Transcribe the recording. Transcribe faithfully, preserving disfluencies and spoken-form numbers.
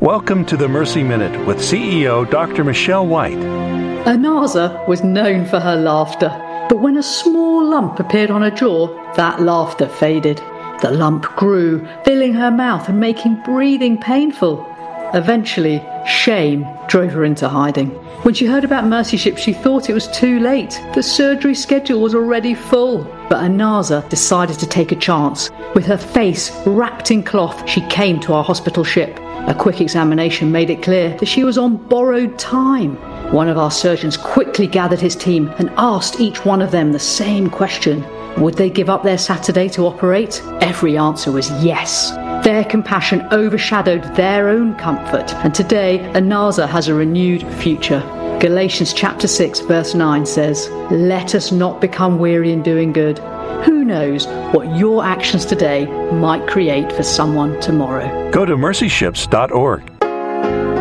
Welcome to the Mercy Minute with C E O Doctor Michelle White. Anaza was known for her laughter, but when a small lump appeared on her jaw, that laughter faded. The lump grew, filling her mouth and making breathing painful. Eventually, shame drove her into hiding. When she heard about Mercy Ships, she thought it was too late. The surgery schedule was already full. But Anaza decided to take a chance. With her face wrapped in cloth, she came to our hospital ship. A quick examination made it clear that she was on borrowed time. One of our surgeons quickly gathered his team and asked each one of them the same question. Would they give up their Saturday to operate? Every answer was yes. Their compassion overshadowed their own comfort, and today Anaza has a renewed future. Galatians chapter six verse nine says, "Let us not become weary in doing good." Who knows what your actions today might create for someone tomorrow? Go to mercy ships dot org.